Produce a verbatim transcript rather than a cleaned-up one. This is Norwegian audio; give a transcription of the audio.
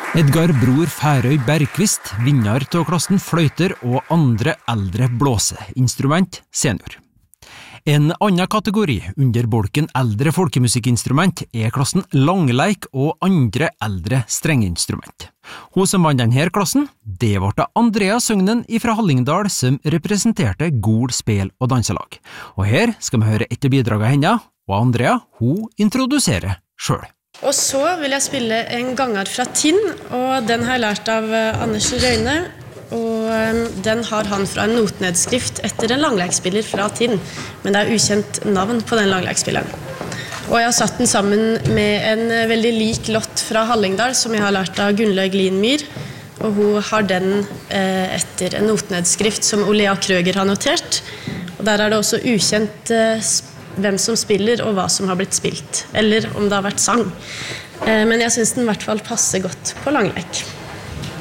Edgar Bror Færøy Bergqvist, vinner til klassen fløyter og andre eldre blåseinstrument senior. En annen kategori under bolken eldre folkemusikkinstrument er klassen langleik og andre eldre strengeinstrument. Hun som vant denne klassen, det var Andrea Søgnen fra Hallingdal som representerte Gol spel- og danselag. Og her skal vi høre et av bidragene henne, og Andrea, hun introduserer selv. Og så vil jeg spille en ganger fra Tinn, og den har jeg lært av Anders Røyne, og den har han fra en notnedskrift etter en langleikspiller fra Tinn, men det er ukjent navn på den langleikspilleren. Og jeg har satt den sammen med en veldig lik lott fra Hallingdal, som jeg har lært av Gunnlaug Linmyr, og hun har den eh, etter en notnedskrift som Olea Krøger har notert, og der er det også ukjent eh, hvem som spiller og hva som har blitt spilt, eller om det har vært sang. Men jeg synes den i hvert fall passer godt på langleik.